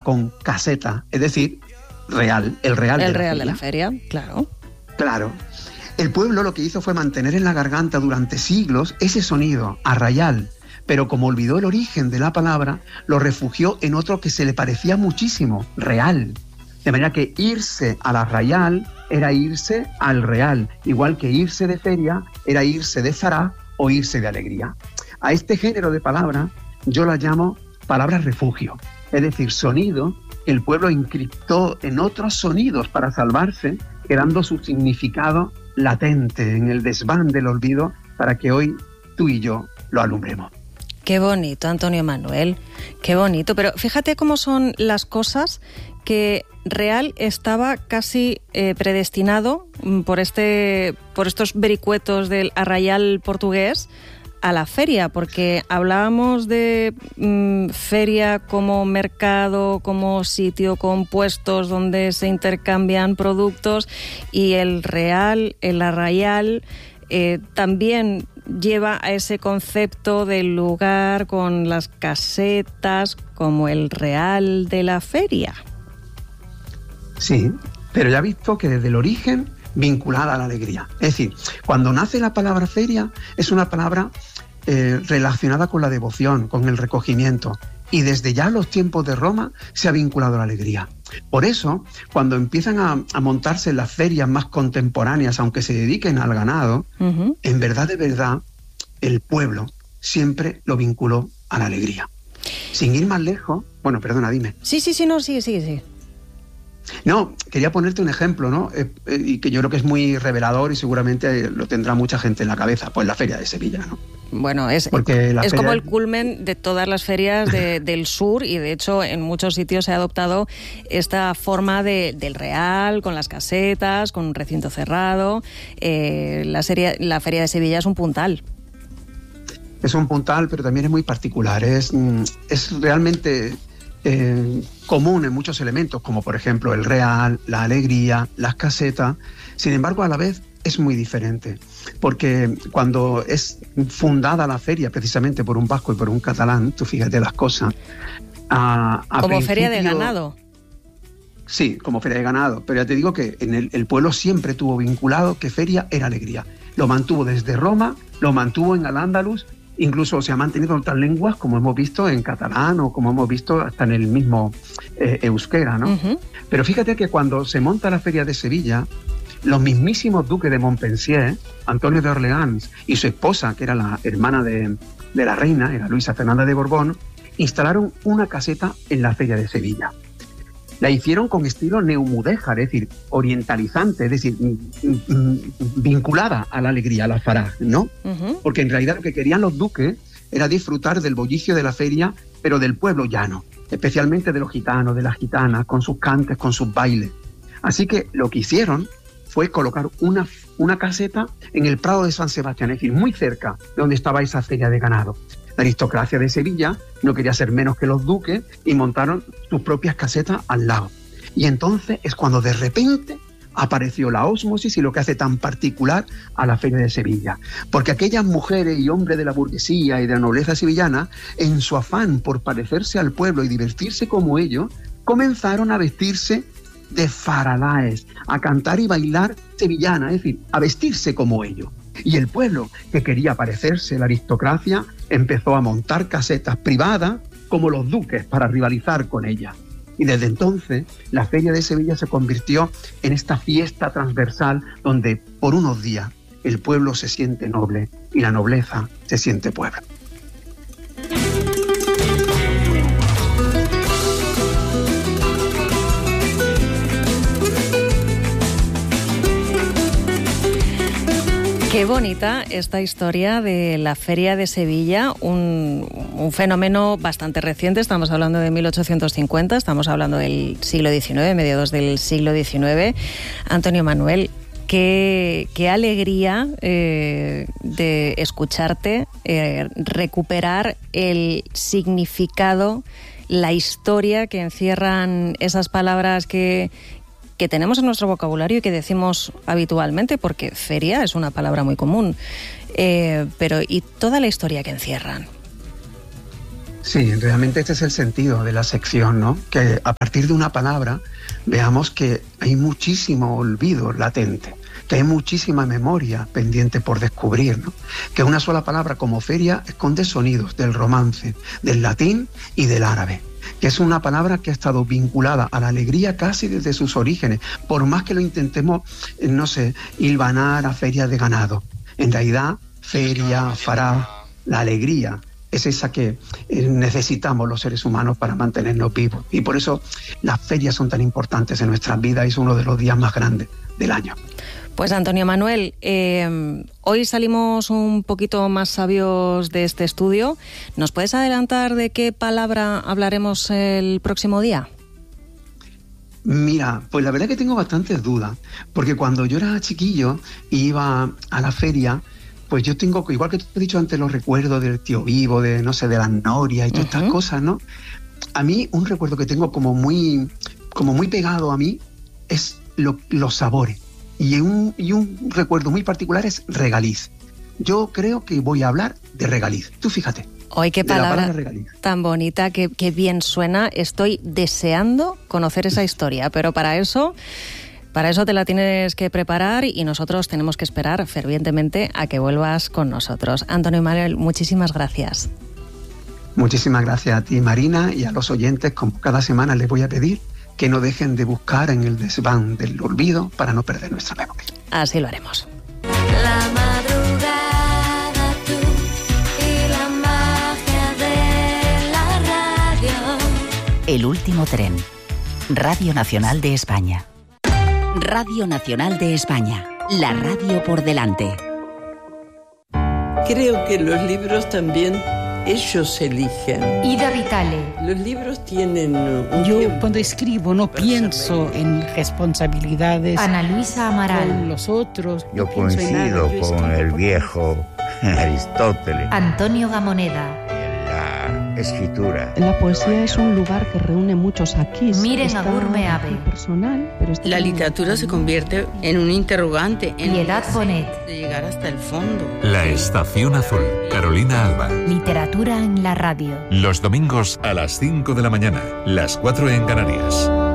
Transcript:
con caseta, es decir, real, el real de la feria, claro. Claro. El pueblo lo que hizo fue mantener en la garganta durante siglos ese sonido, arrayal, pero como olvidó el origen de la palabra, lo refugió en otro que se le parecía muchísimo, real. De manera que irse al arrayal era irse al real, igual que irse de feria era irse de fará o irse de alegría. A este género de palabras yo las llamo palabras refugio, es decir, sonido que el pueblo encriptó en otros sonidos para salvarse, quedando su significado latente en el desván del olvido para que hoy tú y yo lo alumbremos. Qué bonito, Antonio Manuel, qué bonito. Pero fíjate cómo son las cosas, que real estaba casi predestinado por estos vericuetos del arrayal portugués a la feria, porque hablábamos de feria como mercado, como sitio con puestos donde se intercambian productos, y el real, el arrayal, también lleva a ese concepto del lugar con las casetas como el real de la feria. Sí, pero ya has visto que desde el origen vinculada a la alegría. Es decir, cuando nace la palabra feria es una palabra relacionada con la devoción, con el recogimiento, y desde ya los tiempos de Roma se ha vinculado a la alegría. Por eso, cuando empiezan a montarse las ferias más contemporáneas, aunque se dediquen al ganado, en verdad, de verdad, el pueblo siempre lo vinculó a la alegría. Sin ir más lejos, bueno, perdona, dime. Sí, sigue. No, quería ponerte un ejemplo, ¿no? Y que yo creo que es muy revelador y seguramente lo tendrá mucha gente en la cabeza, pues la Feria de Sevilla, ¿no? Bueno, es como el culmen de todas las ferias del sur, y de hecho en muchos sitios se ha adoptado esta forma del real, con las casetas, con un recinto cerrado. La Feria de Sevilla es un puntal. Es un puntal, pero también es muy particular. Es realmente común en muchos elementos, como por ejemplo el real, la alegría, las casetas. Sin embargo, a la vez es muy diferente, porque cuando es fundada la feria precisamente por un vasco y por un catalán, tú fíjate las cosas. Como feria de ganado. Sí, como feria de ganado, pero ya te digo que en el pueblo siempre tuvo vinculado que feria era alegría. Lo mantuvo desde Roma, lo mantuvo en Al-Ándalus, incluso se ha mantenido en otras lenguas, como hemos visto en catalán o como hemos visto hasta en el mismo euskera, ¿no? Uh-huh. Pero fíjate que cuando se monta la Feria de Sevilla, los mismísimos duques de Montpensier, Antonio de Orleans y su esposa, que era la hermana de la reina, era Luisa Fernanda de Borbón, instalaron una caseta en la Feria de Sevilla. La hicieron con estilo neomudéjar, es decir, orientalizante, es decir, vinculada a la alegría, a la fará, ¿no? Uh-huh. Porque en realidad lo que querían los duques era disfrutar del bullicio de la feria, pero del pueblo llano, especialmente de los gitanos, de las gitanas, con sus cantes, con sus bailes. Así que lo que hicieron fue colocar una caseta en el Prado de San Sebastián, es decir, muy cerca de donde estaba esa feria de ganado. La aristocracia de Sevilla no quería ser menos que los duques y montaron sus propias casetas al lado. Y entonces es cuando de repente apareció la ósmosis y lo que hace tan particular a la Feria de Sevilla. Porque aquellas mujeres y hombres de la burguesía y de la nobleza sevillana, en su afán por parecerse al pueblo y divertirse como ellos, comenzaron a vestirse de faralaes, a cantar y bailar sevillana, es decir, a vestirse como ellos. Y el pueblo, que quería parecerse a la aristocracia, empezó a montar casetas privadas como los duques para rivalizar con ella. Y desde entonces la Feria de Sevilla se convirtió en esta fiesta transversal donde por unos días el pueblo se siente noble y la nobleza se siente pueblo. Qué bonita esta historia de la Feria de Sevilla, un fenómeno bastante reciente. Estamos hablando de 1850, estamos hablando del siglo XIX, mediados del siglo XIX. Antonio Manuel, qué alegría de escucharte, recuperar el significado, la historia que encierran esas palabras que tenemos en nuestro vocabulario y que decimos habitualmente, porque feria es una palabra muy común, pero y toda la historia que encierran. Sí, realmente este es el sentido de la sección, ¿no? Que a partir de una palabra veamos que hay muchísimo olvido latente, que hay muchísima memoria pendiente por descubrir, ¿no? Que una sola palabra como feria esconde sonidos del romance, del latín y del árabe, que es una palabra que ha estado vinculada a la alegría casi desde sus orígenes, por más que lo intentemos, no sé, hilvanar a feria de ganado. En realidad, feria, fará, la alegría es esa que necesitamos los seres humanos para mantenernos vivos. Y por eso las ferias son tan importantes en nuestras vidas y es uno de los días más grandes del año. Pues Antonio Manuel, hoy salimos un poquito más sabios de este estudio. ¿Nos puedes adelantar de qué palabra hablaremos el próximo día? Mira, pues la verdad que tengo bastantes dudas, porque cuando yo era chiquillo y iba a la feria, pues yo tengo, igual que te he dicho antes, los recuerdos del tío vivo, de no sé, de las norias y todas estas cosas, ¿no? A mí un recuerdo que tengo como muy pegado a mí es los sabores. Y un recuerdo muy particular es regaliz. Yo creo que voy a hablar de regaliz. Tú fíjate. ¡Ay, qué palabra tan bonita, qué bien suena! Estoy deseando conocer esa historia, pero para eso te la tienes que preparar y nosotros tenemos que esperar fervientemente a que vuelvas con nosotros. Antonio Manuel, muchísimas gracias. Muchísimas gracias a ti, Marina, y a los oyentes. Como cada semana les voy a pedir que no dejen de buscar en el desván del olvido para no perder nuestra memoria. Así lo haremos. La madrugada, tú y la magia de la radio. El último tren. Radio Nacional de España. Radio Nacional de España. La radio por delante. Creo que los libros también ellos eligen. Ida Vitale. Los libros tienen Yo cuando escribo no pienso en responsabilidades. Ana Luisa Amaral. Con los otros. Yo coincido con el viejo Aristóteles. Antonio Gamoneda. La escritura. La poesía es un lugar que reúne muchos aquí. Miren Agur Meave. Personal, pero la literatura se convierte en un interrogante. Piedad Bonet. De llegar hasta el fondo. La Estación Azul. Carolina Alba. Literatura en la radio. Los domingos a las 5 de la mañana, las 4 en Canarias.